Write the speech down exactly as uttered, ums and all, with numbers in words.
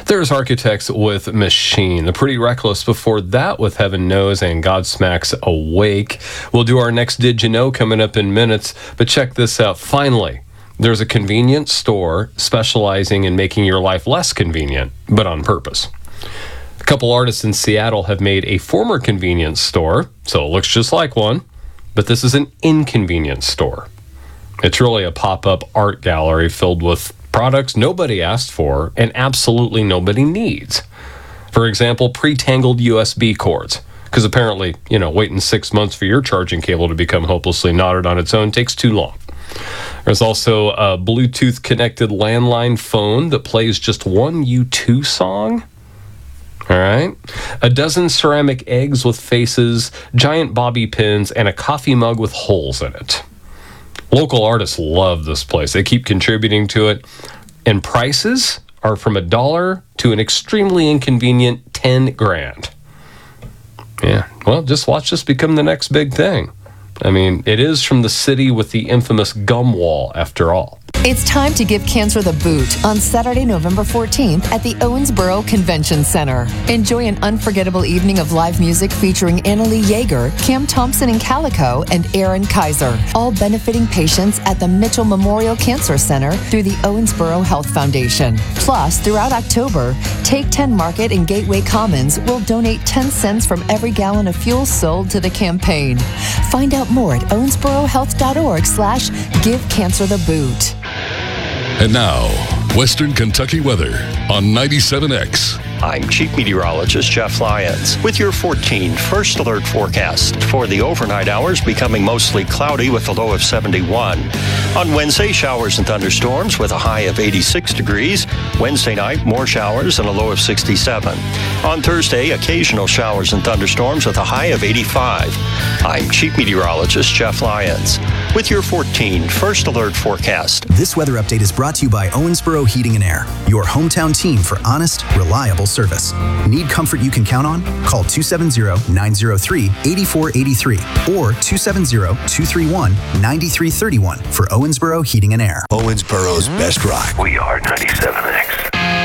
There's Architects with Machine. The Pretty Reckless before that with Heaven Knows and Godsmack's Awake. We'll do our next Did You Know coming up in minutes, but check this out. Finally, there's a convenience store specializing in making your life less convenient, but on purpose. A couple artists in Seattle have made a former convenience store, so it looks just like one, but this is an inconvenience store. It's really a pop-up art gallery filled with products nobody asked for and absolutely nobody needs. For example, pre-tangled U S B cords. Because apparently, you know, waiting six months for your charging cable to become hopelessly knotted on its own takes too long. There's also a Bluetooth-connected landline phone that plays just one U two song. All right. A dozen ceramic eggs with faces, giant bobby pins, and a coffee mug with holes in it. Local artists love this place. They keep contributing to it. And prices are from a dollar to an extremely inconvenient ten grand. Yeah, well, just watch this become the next big thing. I mean, it is from the city with the infamous gum wall, after all. It's time to give cancer the boot on Saturday, November fourteenth at the Owensboro Convention Center. Enjoy an unforgettable evening of live music featuring Annalie Yeager, Cam Thompson and Calico, and Aaron Kaiser, all benefiting patients at the Mitchell Memorial Cancer Center through the Owensboro Health Foundation. Plus, throughout October, Take ten Market and Gateway Commons will donate ten cents from every gallon of fuel sold to the campaign. Find out more at owensborohealth.org slash give cancer the boot. And now, Western Kentucky weather on ninety-seven X. I'm Chief Meteorologist Jeff Lyons with your fourteen First Alert forecast. For the overnight hours, becoming mostly cloudy with a low of seventy-one. On Wednesday, showers and thunderstorms with a high of eighty-six degrees. Wednesday night, more showers and a low of sixty-seven. On Thursday, occasional showers and thunderstorms with a high of eighty-five. I'm Chief Meteorologist Jeff Lyons with your fourteen First Alert forecast. This weather update is brought to you by Owensboro Heating and Air, your hometown team for honest, reliable service. Need comfort you can count on? Call two seven zero, nine zero three, eight four eight three or two seven zero, two three one, nine three three one for Owensboro Heating and Air. Owensboro's best rock. We are ninety-seven X.